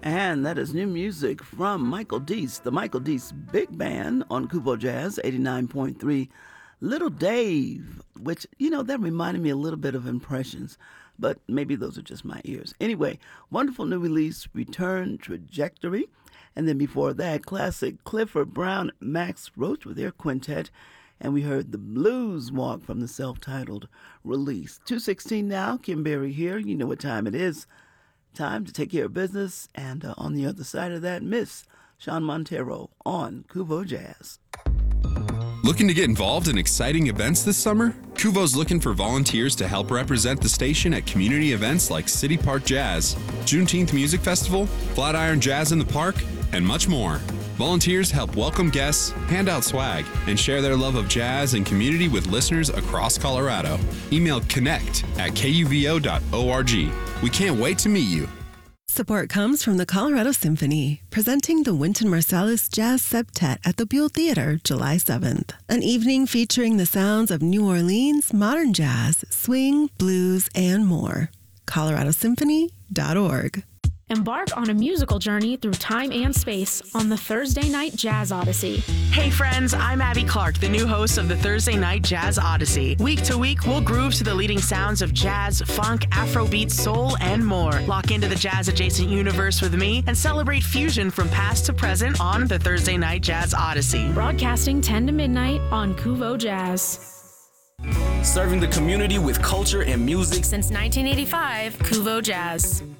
And that is new music from Michael Deese, the Michael Deese Big Band on Kubo Jazz 89.3. Little Dave, which, that reminded me a little bit of Impressions, but maybe those are just my ears. Anyway, wonderful new release, Return Trajectory. And then before that, classic Clifford Brown, Max Roach with their quintet. And we heard the Blues Walk from the self-titled release. 2:16 now, Kim Berry here. You know what time it is. Time to take care of business. And on the other side of that, Miss Sean Montero on Kuvo Jazz. Looking to get involved in exciting events this summer? Kuvo's looking for volunteers to help represent the station at community events like City Park Jazz, Juneteenth Music Festival, Flatiron Jazz in the Park, and much more. Volunteers help welcome guests, hand out swag, and share their love of jazz and community with listeners across Colorado. Email connect@kuvo.org. We can't wait to meet you. Support comes from the Colorado Symphony, presenting the Wynton Marsalis Jazz Septet at the Buell Theater, July 7th. An evening featuring the sounds of New Orleans, modern jazz, swing, blues, and more. coloradosymphony.org. Embark on a musical journey through time and space on the Thursday Night Jazz Odyssey. Hey friends, I'm Abby Clark, the new host of the Thursday Night Jazz Odyssey. Week to week, we'll groove to the leading sounds of jazz, funk, Afrobeat, soul, and more. Lock into the jazz-adjacent universe with me and celebrate fusion from past to present on the Thursday Night Jazz Odyssey. Broadcasting 10 to midnight on Kuvo Jazz. Serving the community with culture and music Since 1985, Kuvo Jazz.